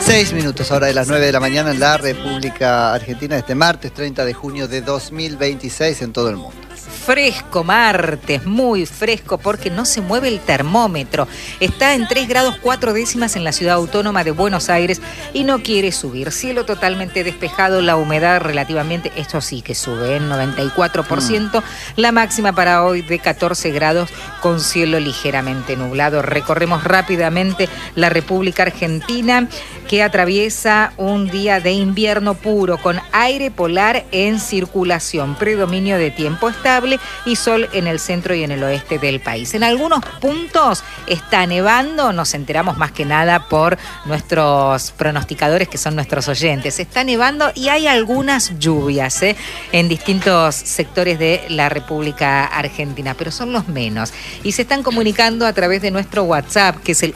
6 minutos, ahora de las 9 de la mañana en la República Argentina, este martes 30 de junio de 2026 en todo el mundo. Fresco martes, muy fresco porque no se mueve el termómetro. Está en 3 grados 4 décimas en la ciudad autónoma de Buenos Aires y no quiere subir. Cielo totalmente despejado, la humedad relativamente, esto sí que sube, 94%. La máxima para hoy de 14 grados con cielo ligeramente nublado. Recorremos rápidamente la República Argentina, que atraviesa un día de invierno puro con aire polar en circulación, predominio de tiempo estable y sol en el centro y en el oeste del país. En algunos puntos está nevando, nos enteramos más que nada por nuestros pronosticadores, que son nuestros oyentes. Está nevando y hay algunas lluvias en distintos sectores de la República Argentina, pero son los menos. Y se están comunicando a través de nuestro WhatsApp, que es el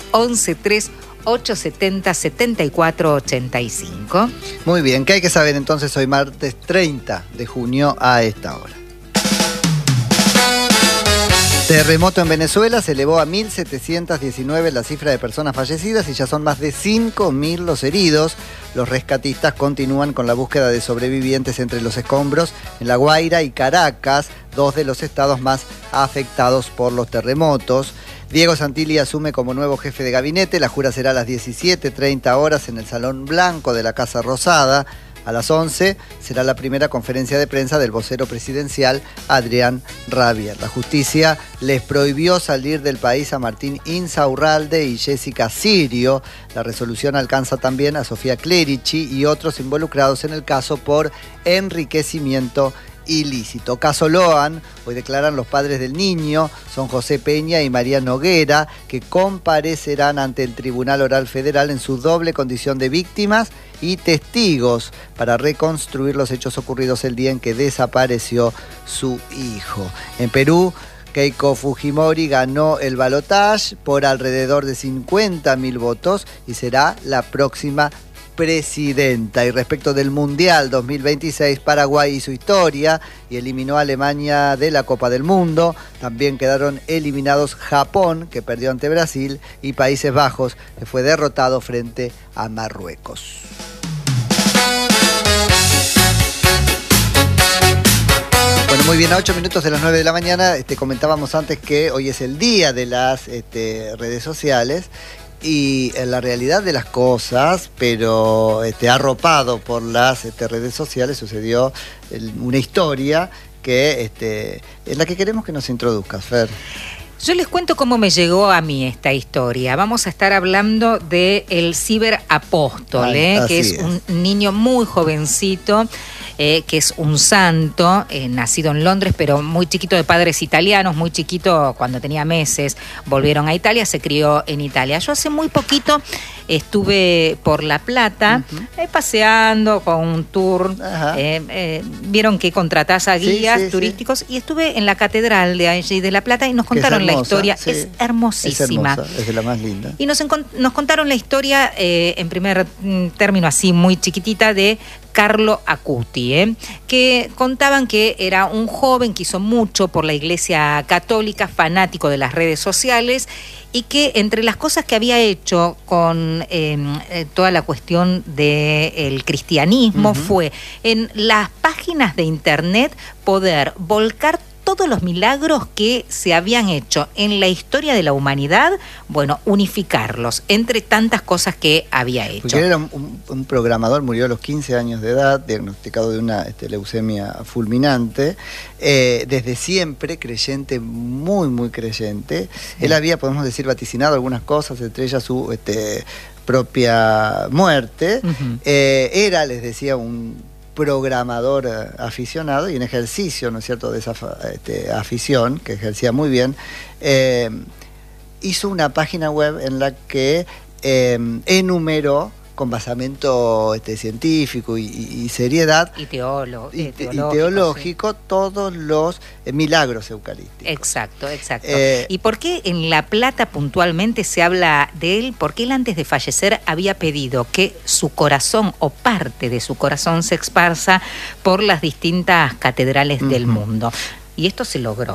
1138707485. Muy bien, ¿qué hay que saber entonces hoy martes 30 de junio a esta hora? Terremoto en Venezuela, se elevó a 1.719 la cifra de personas fallecidas y ya son más de 5.000 los heridos. Los rescatistas continúan con la búsqueda de sobrevivientes entre los escombros en La Guaira y Caracas, dos de los estados más afectados por los terremotos. Diego Santilli asume como nuevo jefe de gabinete. La jura será a las 17:30 horas en el Salón Blanco de la Casa Rosada. A las 11 será la primera conferencia de prensa del vocero presidencial Adrián Rabier. La justicia les prohibió salir del país a Martín Insaurralde y Jessica Sirio. La resolución alcanza también a Sofía Clerici y otros involucrados en el caso por enriquecimiento ilícito. Caso Loan, hoy declaran los padres del niño, son José Peña y María Noguera, que comparecerán ante el Tribunal Oral Federal en su doble condición de víctimas y testigos para reconstruir los hechos ocurridos el día en que desapareció su hijo. En Perú, Keiko Fujimori ganó el balotaje por alrededor de 50.000 votos y será la próxima presidenta. Y respecto del Mundial 2026, Paraguay hizo historia y eliminó a Alemania de la Copa del Mundo. También quedaron eliminados Japón, que perdió ante Brasil, y Países Bajos, que fue derrotado frente a Marruecos. Bueno, muy bien, a 8 minutos de las 9 de la mañana, comentábamos antes que hoy es el día de las redes sociales. Y en la realidad de las cosas, pero arropado por las redes sociales, sucedió una historia que en la que queremos que nos introduzcas, Fer. Yo les cuento cómo me llegó a mí esta historia. Vamos a estar hablando del ciberapóstol, que es un niño muy jovencito, que es un santo, nacido en Londres, pero muy chiquito, de padres italianos, muy chiquito, cuando tenía meses, volvieron a Italia, se crió en Italia. Yo hace muy poquito estuve por La Plata, paseando con un tour, vieron que contratás a guías turísticos, y estuve en la catedral de allí de La Plata y nos contaron la historia. Es hermosísima. Es hermosa, es de la más linda. Y nos contaron la historia, en primer término así, muy chiquitita, de Carlo Acuti, que contaban que era un joven que hizo mucho por la Iglesia Católica, fanático de las redes sociales, y que entre las cosas que había hecho con toda la cuestión del cristianismo fue en las páginas de internet poder volcar todos los milagros que se habían hecho en la historia de la humanidad, bueno, unificarlos entre tantas cosas que había hecho. Porque él era un programador, murió a los 15 años de edad, diagnosticado de una leucemia fulminante, desde siempre creyente, muy, muy creyente. Él había, podemos decir, vaticinado algunas cosas, entre ellas su propia muerte. Era, les decía, un programador aficionado y en ejercicio, ¿no es cierto?, de esa afición, que ejercía muy bien, hizo una página web en la que enumeró con basamento científico y seriedad y teológico todos los milagros eucarísticos. Exacto. ¿Y por qué en La Plata puntualmente se habla de él? Porque él antes de fallecer había pedido que su corazón o parte de su corazón se esparza por las distintas catedrales del mundo. Y esto se logró.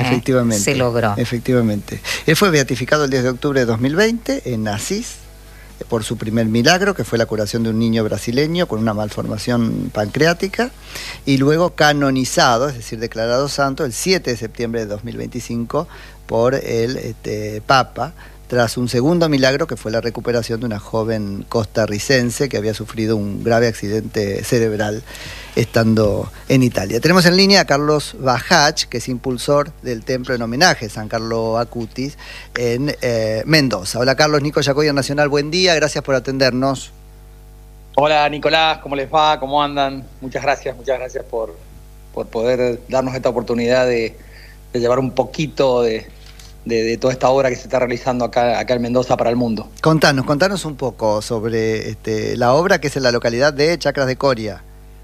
Efectivamente. Se logró. Efectivamente. Él fue beatificado el 10 de octubre de 2020 en Asís. por su primer milagro, que fue la curación de un niño brasileño con una malformación pancreática, y luego canonizado, es decir, declarado santo el 7 de septiembre de 2025 por el Papa, tras un segundo milagro que fue la recuperación de una joven costarricense que había sufrido un grave accidente cerebral estando en Italia. Tenemos en línea a Carlos Bajach, que es impulsor del templo en homenaje a San Carlo Acutis en Mendoza. Hola Carlos, Nico Yacoya Nacional, buen día, gracias por atendernos. Hola Nicolás, ¿cómo les va? ¿Cómo andan? Muchas gracias por poder darnos esta oportunidad de llevar un poquito de toda esta obra que se está realizando acá en Mendoza para el mundo. Contanos un poco sobre la obra que es en la localidad de Chacras de Coria.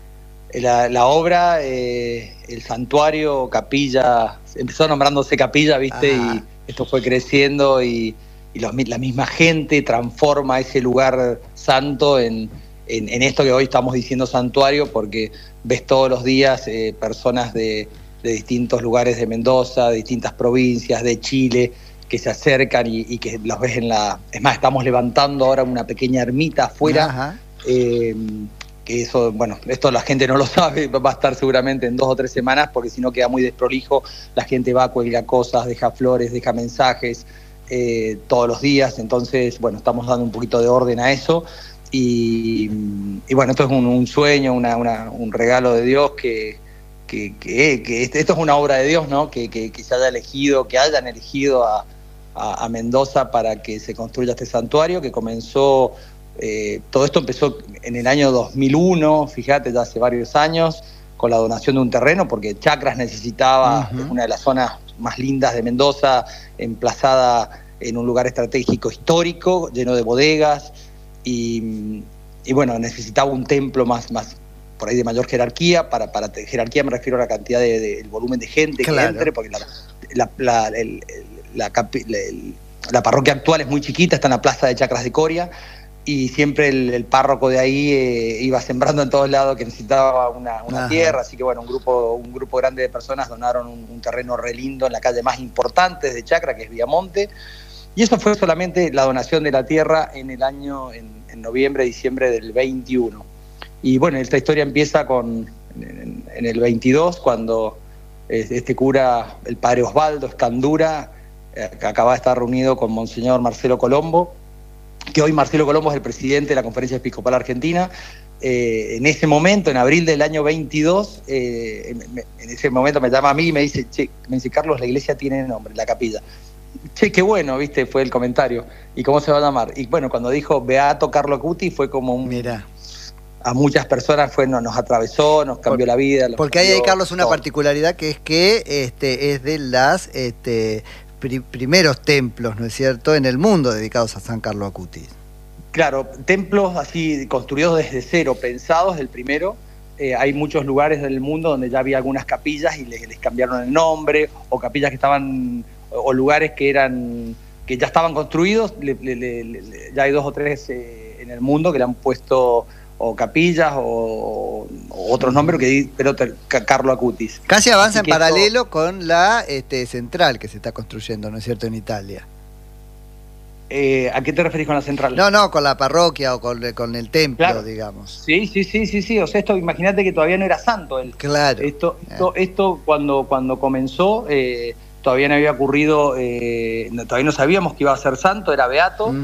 La obra, el santuario, capilla, empezó nombrándose capilla, ¿viste? Y esto fue creciendo y la misma gente transforma ese lugar santo en esto que hoy estamos diciendo santuario, porque ves todos los días personas de distintos lugares de Mendoza, de distintas provincias, de Chile, que se acercan y que los ves Es más, estamos levantando ahora una pequeña ermita afuera, que eso, bueno, esto la gente no lo sabe, va a estar seguramente en 2 o 3 semanas, porque si no queda muy desprolijo, la gente va, cuelga cosas, deja flores, deja mensajes todos los días, entonces, bueno, estamos dando un poquito de orden a eso, y bueno, esto es un sueño, un regalo de Dios que esto es una obra de Dios, ¿no? Que se haya elegido, que hayan elegido a Mendoza para que se construya este santuario, que comenzó, todo esto empezó en el año 2001, fíjate, ya hace varios años, con la donación de un terreno, porque Chacras necesitaba, es una de las zonas más lindas de Mendoza, emplazada en un lugar estratégico histórico, lleno de bodegas, y bueno, necesitaba un templo más por ahí de mayor jerarquía, para jerarquía me refiero a la cantidad del volumen de gente, claro, que entre, porque la parroquia actual es muy chiquita, está en la plaza de Chacras de Coria, y siempre el párroco de ahí iba sembrando en todos lados que necesitaba una tierra, así que bueno, un grupo grande de personas donaron un terreno re lindo en la calle más importante de Chacra, que es Viamonte, y eso fue solamente la donación de la tierra en noviembre, diciembre del 21. Y bueno, esta historia empieza en el 22, cuando este cura, el padre Osvaldo Escandura, acaba de estar reunido con Monseñor Marcelo Colombo, que hoy Marcelo Colombo es el presidente de la Conferencia Episcopal Argentina. En ese momento, en abril del año 22, en ese momento me llama a mí y me dice, Carlos, la iglesia tiene nombre, la capilla. Che, qué bueno, viste, fue el comentario. ¿Y cómo se va a llamar? Y bueno, cuando dijo Beato Carlo Acutis fue como un... Mirá. A muchas personas nos atravesó, nos cambió la vida. Porque ahí hay, Carlos, una particularidad, que es que es de las primeros templos, ¿no es cierto?, en el mundo dedicados a San Carlo Acutis. Claro, templos así construidos desde cero, pensados del primero. Hay muchos lugares del mundo donde ya había algunas capillas y les cambiaron el nombre, o capillas que estaban, o lugares que ya estaban construidos. Ya hay 2 o 3 en el mundo que le han puesto o capillas o otros nombres, pero Carlo Acutis. Casi avanza en paralelo con la central que se está construyendo, ¿no es cierto?, en Italia. ¿A qué te referís con la central? No, con la parroquia o con el templo, claro, digamos. Sí. O sea, esto, imagínate que todavía no era santo él. Claro. Esto cuando comenzó, todavía no había ocurrido, todavía no sabíamos que iba a ser santo, era beato.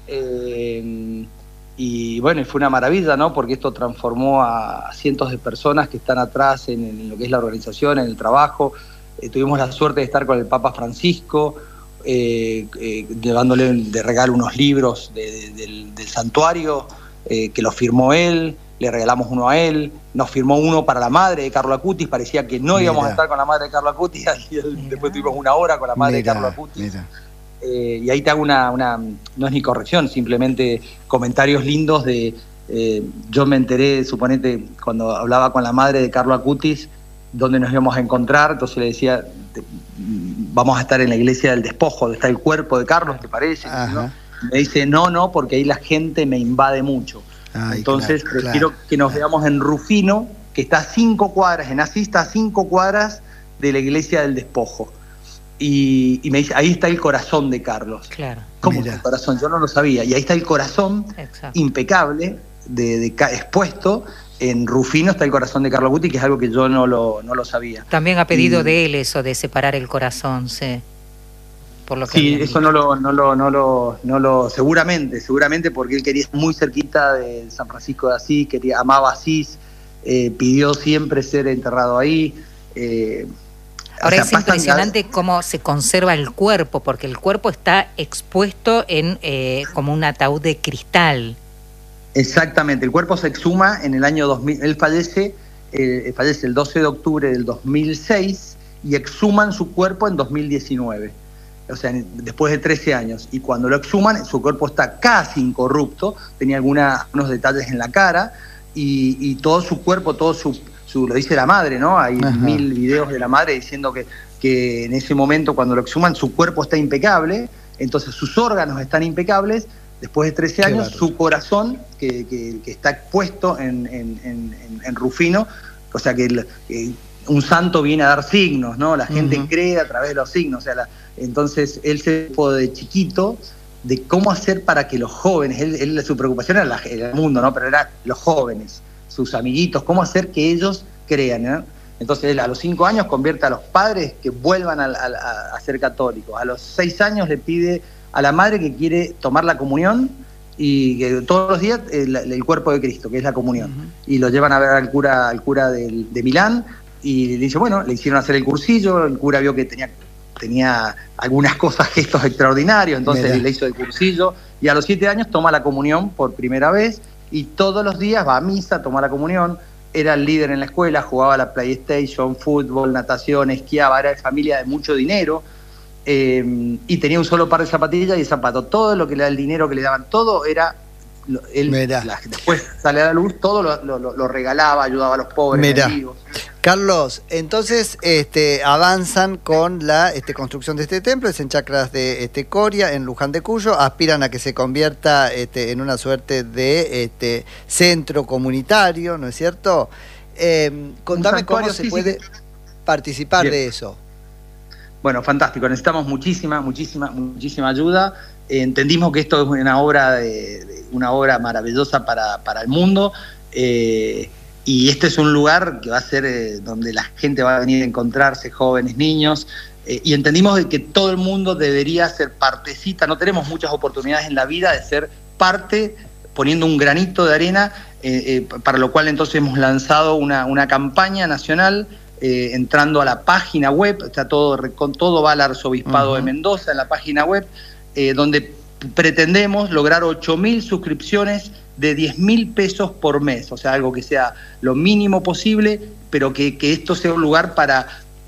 Y bueno, fue una maravilla, ¿no? Porque esto transformó a cientos de personas que están atrás en lo que es la organización, en el trabajo. Tuvimos la suerte de estar con el Papa Francisco, llevándole de regalo unos libros del santuario, que los firmó él, le regalamos uno a él, nos firmó uno para la madre de Carlo Acutis, parecía que no íbamos a estar con la madre de Carlo Acutis, y después tuvimos 1 hora con la madre de Carlo Acutis. Y ahí te hago no es ni corrección, simplemente comentarios lindos yo me enteré, suponete, cuando hablaba con la madre de Carlo Acutis, dónde nos íbamos a encontrar, entonces le decía, vamos a estar en la iglesia del despojo, donde está el cuerpo de Carlos, ¿te parece? ¿No? Me dice, no, porque ahí la gente me invade mucho. Entonces prefiero que nos veamos en Rufino, que está a 5 cuadras, en Asís está a 5 cuadras de la iglesia del despojo. y me dice, ahí está el corazón de Carlos. Claro. ¿Cómo el corazón? Yo no lo sabía. Y ahí está el corazón, exacto, impecable, expuesto. En Rufino está el corazón de Carlos Guti, que es algo que yo no lo sabía. También a pedido de él eso de separar el corazón, sí. Por lo que sí, eso no lo seguramente porque él quería estar muy cerquita de San Francisco de Asís, amaba Asís, pidió siempre ser enterrado ahí. Ahora es impresionante cómo se conserva el cuerpo, porque el cuerpo está expuesto en como un ataúd de cristal. Exactamente, el cuerpo se exhuma en el año 2000, él fallece el 12 de octubre del 2006 y exhuman su cuerpo en 2019, o sea, después de 13 años. Y cuando lo exhuman, su cuerpo está casi incorrupto, tenía algunos detalles en la cara y todo su cuerpo, lo dice la madre, ¿no? Hay 1000 videos de la madre diciendo que en ese momento cuando lo exhuman su cuerpo está impecable, entonces sus órganos están impecables. Después de 13 años, bárbaro. Su corazón, que está expuesto en Rufino, o sea que un santo viene a dar signos, ¿no? La gente cree a través de los signos, o sea, entonces él se supo de chiquito de cómo hacer para que los jóvenes, su preocupación era el mundo, ¿no? Pero era los jóvenes, sus amiguitos, cómo hacer que ellos crean, ¿no? Entonces él a los 5 años convierte a los padres que vuelvan a ser católicos. A los 6 años le pide a la madre que quiere tomar la comunión y que todos los días el cuerpo de Cristo, que es la comunión. Y lo llevan a ver al cura de Milán y le dice, bueno, le hicieron hacer el cursillo, el cura vio que tenía algunas cosas, gestos extraordinarios, entonces le hizo el cursillo y a los 7 años toma la comunión por primera vez y todos los días va a misa, toma la comunión, era el líder en la escuela, jugaba a la PlayStation, fútbol, natación, esquiaba, era de familia de mucho dinero. Y tenía un solo par de zapatillas y zapatos. Todo lo que le da el dinero que le daban, todo era él. Después sale a la luz, todo lo regalaba, ayudaba a los pobres, amigos. Carlos, entonces avanzan con la construcción de este templo, es en Chacras de Coria, en Luján de Cuyo, aspiran a que se convierta en una suerte de centro comunitario, ¿no es cierto? Contame cómo se puede participar de eso. Bueno, fantástico, necesitamos muchísima ayuda. Entendimos que esto es una obra maravillosa para el mundo, y este es un lugar que va a ser donde la gente va a venir a encontrarse, jóvenes, niños, y entendimos de que todo el mundo debería ser partecita. No tenemos muchas oportunidades en la vida de ser parte, poniendo un granito de arena, para lo cual entonces hemos lanzado una campaña nacional. Entrando a la página web, está todo va al Arzobispado de Mendoza en la página web, donde pretendemos lograr 8.000 suscripciones de 10.000 pesos por mes, o sea, algo que sea lo mínimo posible, pero que esto sea un lugar para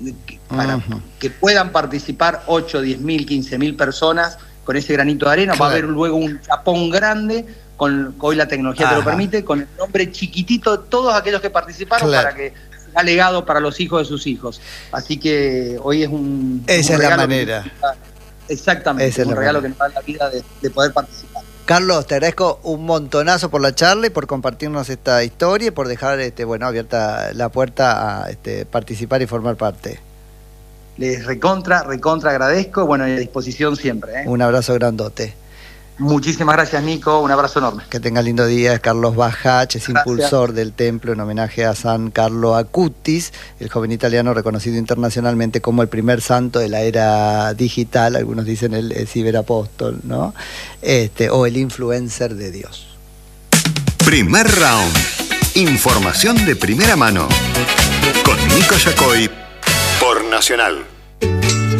que puedan participar 8, 10.000, 15.000 personas con ese granito de arena. Claro. Va a haber luego un chapón grande, hoy la tecnología te lo permite, con el nombre chiquitito de todos aquellos que participaron, para que ha legado para los hijos de sus hijos. Así que hoy es Esa es la manera. Exactamente, un regalo que nos da la vida de poder participar. Carlos, te agradezco un montonazo por la charla y por compartirnos esta historia y por dejar abierta la puerta a participar y formar parte. Les recontra agradezco, bueno, y a disposición siempre. Un abrazo grandote. Muchísimas gracias, Nico, un abrazo enorme. Que tenga lindo día. Es Carlos Bajach, es impulsor del templo en homenaje a San Carlo Acutis, el joven italiano reconocido internacionalmente como el primer santo de la era digital, algunos dicen el ciberapóstol, ¿no? O el influencer de Dios. Primer round. Información de primera mano. Con Nico Yacoy por Nacional.